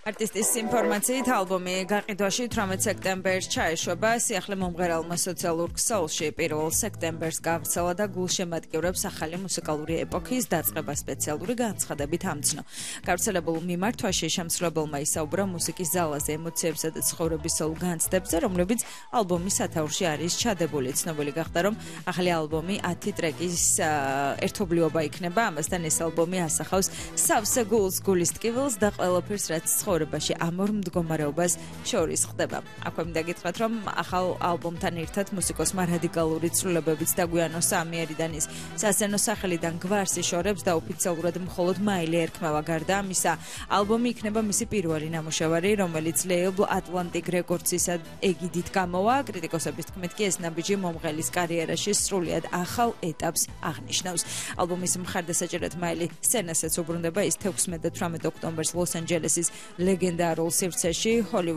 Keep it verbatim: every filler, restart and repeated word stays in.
არტისტის ინფორმაციით ალბომი გაყიდვაში თვრამეტ სექტემბერს ჩაეშვება. სიახლე მომღერალმა სოციალურ ქსელში პირველ სექტემბერს გავრცელა და გულშემატკივრებს ახალი მუსიკალური ეპოქის დაწყება სპეციალური განცხადებით ამცნო. გავრცელებულ მიმართვაში შემსრულებელმა ისაუბრა მუსიკის ზალაზე, ემოციებსა და ცხოვრების სულ განცდებზე, რომლებიც ალბომის სათაურში არის ჩადებული. ცნობილი გახდა, რომ ახალი ალბომი ათი ტრეკის ერთობლიობა იქნება. ამასთან ეს ალბომი ასახავს სავსე გულს, გულის ტკივილს და ყველაფერს, რაც ცხოვრებაში ამ ორ მდგომარეობას შორის ხდება. აქვე მინდა გითხრათ, რომ ახალ ალბომთან ერთად მუსიკოსმა რადიკალური ცვლილებებიც დაგვიანო სამიერიდან ის სასცენო სახელიდან გვარს იშორებს და ოფიციალურად მხოლოდ მაილი ერქმევა. გარდა ამისა, ალბომი იქნება მისი პირველი ნამუშევარი, რომელიც ლეიბლ Atlantic Records-ისა ეგიდით გამოვა. კრიტიკოსების თქმით კი ეს ნაბიჯი მომღერლის კარიერაში სრულიად ახალ ეტაპს აღნიშნავს. ალბომის მხარდასაჭერად მაილი სცენასაც უბრუნდება. ის თექვსმეტ და თვრამეტ ოქტომბერს ლოს-ანჯელესის ლეგენდარულ სივრცეში